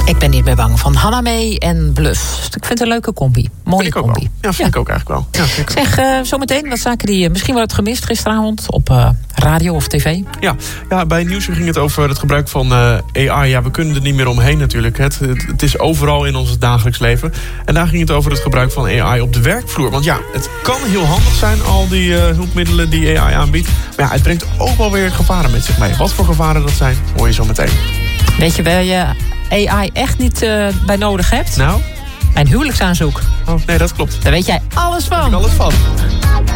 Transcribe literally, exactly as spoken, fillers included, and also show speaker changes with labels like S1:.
S1: Ik ben niet meer bang van Hanna May en Bluff. Ik vind het een leuke combi. Mooie
S2: vind ik
S1: combi.
S2: Ook ja, vind ja. ik ook eigenlijk wel. Ja, vind ik
S1: zeg, uh, zometeen wat zaken die misschien wel het gemist gisteravond op uh, radio of tv.
S2: Ja, ja, bij Nieuwsuur ging het over het gebruik van uh, A I. Ja, we kunnen er niet meer omheen natuurlijk. Het, het, het is overal in ons dagelijks leven. En daar ging het over het gebruik van A I op de werkvloer. Want ja, het kan heel handig zijn, al die uh, hulpmiddelen die A I aanbiedt. Maar ja, het brengt ook wel weer gevaren met zich mee. Wat voor gevaren dat zijn, hoor je zo meteen.
S1: Weet je waar je A I echt niet uh, bij nodig hebt?
S2: Nou?
S1: Mijn huwelijksaanzoek.
S2: Oh, nee, dat klopt.
S1: Daar weet jij alles van.
S2: Daar weet ik alles van.